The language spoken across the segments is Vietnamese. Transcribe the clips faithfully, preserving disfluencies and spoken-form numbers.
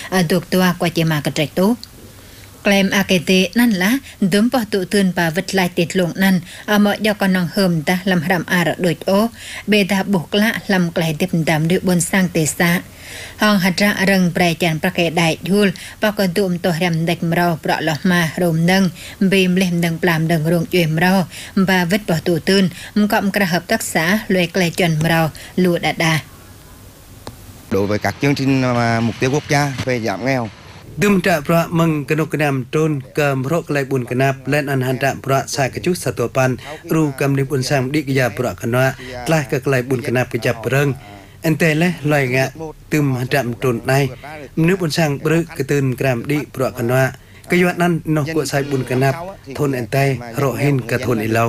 thuộc tòa qua chế mà trạch tố Klem a kê têนั่นละดุมปอตุตื่นป่าวิทลายติดลงนั่นเอามาอยากนองเฮิมตาลำรำอาระโดยโอเบดาบุกละลำไกลเด็บดำด้วยบนสร้างเตสะห้องหัดระเริงแปรจันประเกดได้ยุลปากดุมตัวรำเด็กเราเปราะหลอกมารวมนึงบีมเล่มดังปลามดังรงจุยมเราบาวิทปอตุตื่นมกอมกระหับทักษะลอยไกลจนเราลูดดา Đối với các chương trình mục tiêu quốc gia về giảm nghèo Dum tra pra meng kenok kenam ton kam rok lai bun kenap len an han tra pra sa ke chu satopan ru kam ni bun sam dik ya pra kanwa tlah ke lai bun kenap ke jap reng ente le loi nga tum han tra ton nai nu bun sang bru ke tun gram di pra kanwa ke yat nan no ko sai bun kenap thon ente ro hin ke thon ilau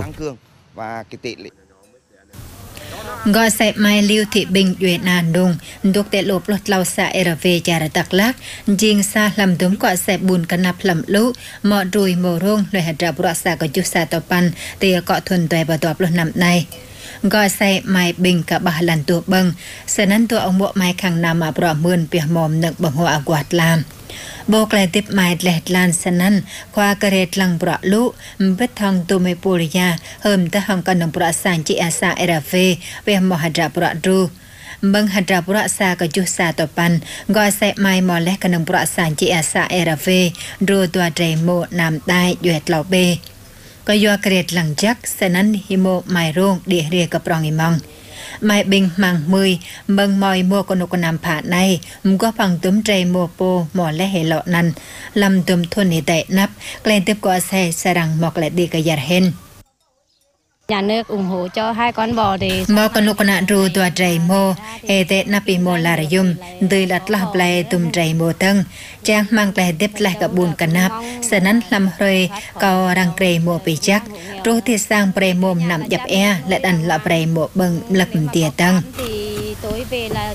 Gọi sẽ mai lưu thị bình duyệt nàn đùng đục tệ lộp lột lau xa er về chả ra tạc lác dinh xa làm đúng quả sẽ buồn cả nạp làm lũ mọ rùi mồ rông lời hạt ra bọa xa có chút xa tàu pan tìa cọ thuần tuệ và tọp lột nằm này gọi sẽ mai bình cả bà lần tụa bâng sẽ nắn tụa ông bộ mai khẳng nằm mà bọa mươn bìa mồm nực bằng họa quạt làm Bố kle tiếp mai lẹt lan sanan khoa keret lang bra lu mbet thong tu me puria hôm ta hong kan bra san chi asa erafe ve mo hadra bra ru bang hadra bra sa ka ju sa to pan go se mai mo le kan bra san chi asa erafe ru tua tre mo nam dai yet lo be ko yo kret lang jak sanan himo mai rong di ria ka prong imong Mai bình mang mười bâng mòi mua con nô con nằm phá này có bằng túm trầy mua po mò lẽ hệ lọ năn làm túm thôn hệ tệ nắp lên tiếp qua xe xe rằng mọc lại đi cả giặt hên Nhà nước ủng hộ cho hai con bò thì mò con nô con nạn ru tua trầy mô hệ tệ nắp bị mô là dùng từ lật lọc lại túm trầy mô tân trang mang lại tiếp lại cả buồn cả nắp sẽ nắn làm hơi cầu răng trầy mô bị chắc rồi thì sang pre mồm nằm dập e lại đành là pre mô bừng lập tìa tăng tối về là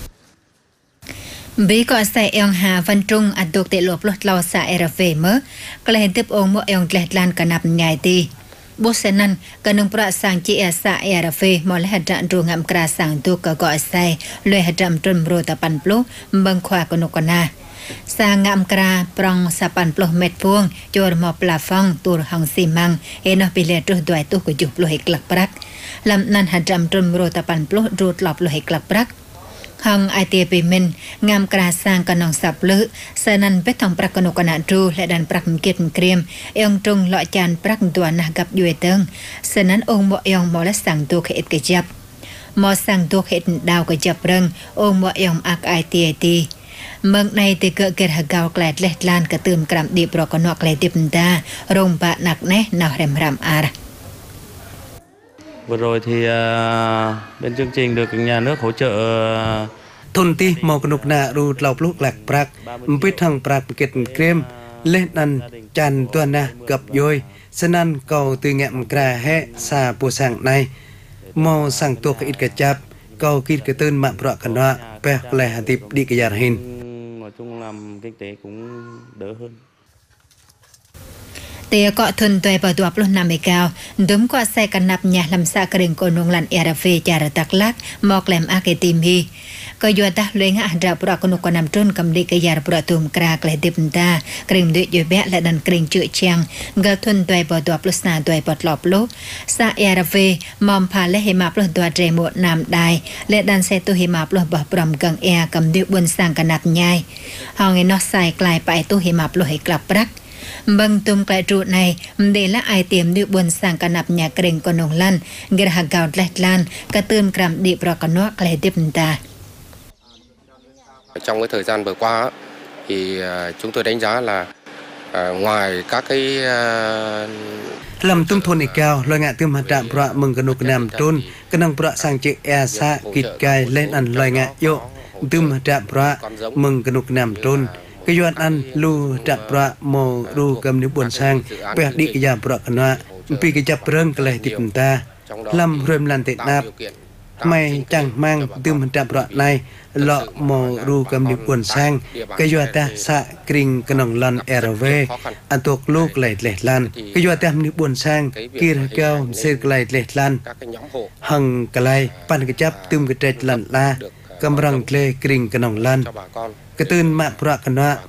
Bí có xe eo hà văn trung ảnh thuộc tệ lộp lột lau xa era về mớ có lẽ tiếp ôn mô eo lẹt lan cả nạp nhài tì bố xe năn cả nông bọa sang chị e xa era về mô lẽ hạt trạng ru ngạm kra sang tu cả gọi xe lùi hạt trạng trùm rô ta bàn plô bâng khoa của nô con à sang ngạm kra prong sa pan plô mét vuông chôr mò pla phong tur hong xi măng e nó bị lẹt rô đuổi tu của chụp lô hịch lạc brak làm nan hạt trạng trùm rô ta bàn plô rút lọp lô hịch lạc brak Hong ai tia bị mình ngam kra sang con nòng sập lư sờ năn vết thòng prak con con nạn tru lại đàn prak kiệt krem eong trung loại chan prak tua na gặp duy tưng sờ năn ông mọ eong mọ lá sang tu khét cái chập mọ sang tu khét đào cái chập rừng ông mọ eong ak ai tia ti mừng này thì cỡ kẹt hạt gạo kẹt lẹt lan cả tươm cầm đi pro con nọ kẹt tiếp ta rồng bạ nặc nè nào rem ram ar Vừa rồi thì uh, bên chương trình được nhà nước hỗ trợ uh, thôn ti mò con nục nạ ru lọc lúc lạc prak biết thằng prak kiệt krem lên ăn chan tuần na gặp dôi sân ăn cầu từ ngẹm kra he xa po sang này mò sang tua cái ít cái chap cầu kít cái tên mạng bọa cả nọ pe lẻ hạt tịp đi cái giàn hình nói chung làm kinh tế cũng đỡ hơn Tìa cọ thuần tuệ bảo tuạp luôn nằm cao đúng qua xe căn nạp nhà làm xa cả đình cổ nông lặn era phê chà ra tạc lác mọc lèm á kê tìm hi có dùa ta luyện hạ ra bọa con nông nằm trôn cầm đi cái giả bọa tùm kra kle tiếp ta kring đuổi dùi bẹ lại đàn kring chữa chàng gà thuần tuệ bảo tuạp lúc xa tuệ bọt lọp lúc xa era phê mòm phá lê hì mạp lúc tuạ trẻ một nằm đài lệ đàn xe tu hì mạp lúc bọt bỏm gần e cầm điệu buôn sang cả nạp nhai họ nghe nó xài klai bại tu hì mạp lúc hì klap brak Bâng tùm cái trụ này để là ai tiềm được buồn sang cả nạp nhà kring con nông lan gỡ hạt gạo lẹt lan cả tươm cầm đi pro con nó kle tiếp ta Trong cái thời gian vừa qua thì chúng tôi đánh giá là ngoài các cái làm tum thôn này cao loài ngạ tum hạt trạm bọa mừng con nục nằm trôn con nông bọa sang chị e sa kịt cài lên ăn loài ngạ yo tum hạt trạm bọa mừng con nục nằm trôn cái doan ăn lu trạm bọa mồ ru cầm nước buồn sang bè đi cái giảm bọa con nọ pi cái chập râng cái này tiếp ta làm rơm lan tệ nạp mày chẳng mang tum trạm bọa này lọ mồ ru cầm nước buồn sang cái doa ta xạ kring cái nòng lan rv ăn tuộc lu cái này lệ lan cái doa ta nước buồn sang kia cao xe cái này lệ lan hằng cái này pan cái chập tum cái trệt lăn la cầm răng lê kring cái nòng lan cái tên mạng bọa con nọ